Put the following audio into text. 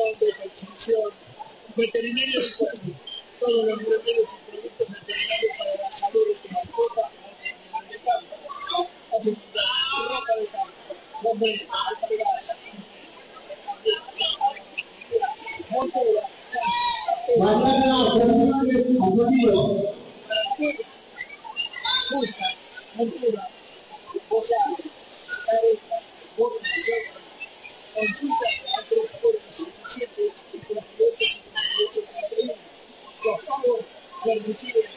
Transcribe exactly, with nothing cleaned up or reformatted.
de constitución, veterinaria del país, todos los remedios y productos veterinarios para la salud de su mascota o de animal de campo. Hacen ropa de campo, sombreros, alpargatas, montura, mañana operaciones objetivos. justa, montura, posada, careta, botas, consulta a tres ocho siete siete cincuenta y ocho cincuenta y ocho cuarenta y uno. Los pagos se reciben